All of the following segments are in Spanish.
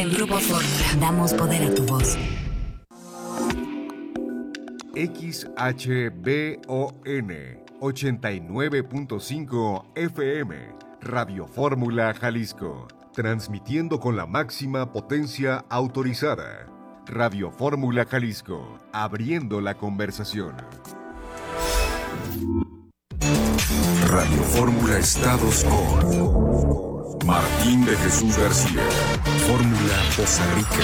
Grupo Fórmula. Damos poder a tu voz. XHBON 89.5 FM, Radio Fórmula Jalisco, transmitiendo con la máxima potencia autorizada. Radio Fórmula Jalisco, abriendo la conversación. Radio Fórmula Estados con Martín de Jesús García. Fórmula Poza Rica.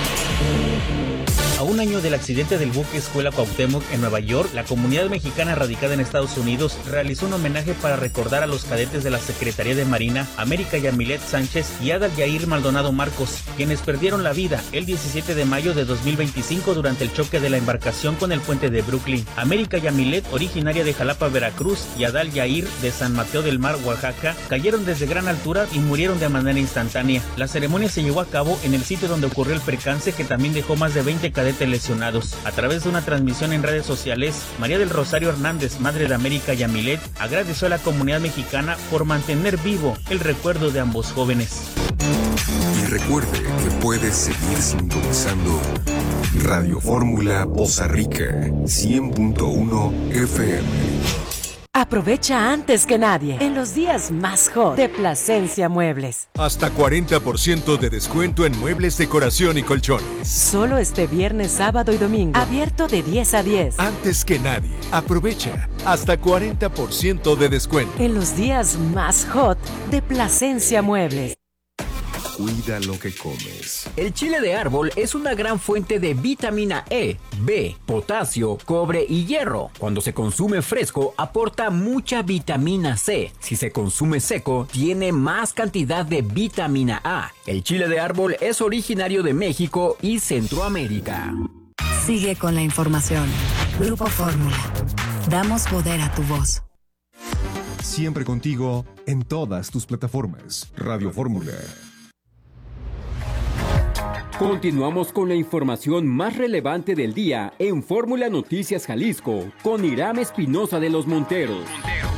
A un año del accidente del buque Escuela Cuauhtémoc en Nueva York, la comunidad mexicana radicada en Estados Unidos realizó un homenaje para recordar a los cadetes de la Secretaría de Marina, América Yamilet Sánchez y Adal Yair Maldonado Marcos, quienes perdieron la vida el 17 de mayo de 2025 durante el choque de la embarcación con el puente de Brooklyn. América Yamilet, originaria de Jalapa, Veracruz, y Adal Yair, de San Mateo del Mar, Oaxaca, cayeron desde gran altura y murieron de manera instantánea. La ceremonia se llevó a cabo en el sitio donde ocurrió el percance, que también dejó más de 20 cadetes lesionados. A través de una transmisión en redes sociales, María del Rosario Hernández, madre de América Yamilet, agradeció a la comunidad mexicana por mantener vivo el recuerdo de ambos jóvenes. Y recuerde que puedes seguir sintonizando Radio Fórmula Poza Rica 100.1 FM. Aprovecha antes que nadie en los días más hot de Plasencia Muebles. Hasta 40% de descuento en muebles, decoración y colchones. Solo este viernes, sábado y domingo. Abierto de 10 a 10. Antes que nadie, aprovecha hasta 40% de descuento. En los días más hot de Plasencia Muebles. Cuida lo que comes. El chile de árbol es una gran fuente de vitamina E, B, potasio, cobre y hierro. Cuando se consume fresco, aporta mucha vitamina C. Si se consume seco, tiene más cantidad de vitamina A. El chile de árbol es originario de México y Centroamérica. Sigue con la información. Grupo Fórmula. Damos poder a tu voz. Siempre contigo en todas tus plataformas. Radio Fórmula. Continuamos con la información más relevante del día en Fórmula Noticias Jalisco con Iram Espinosa de los Monteros.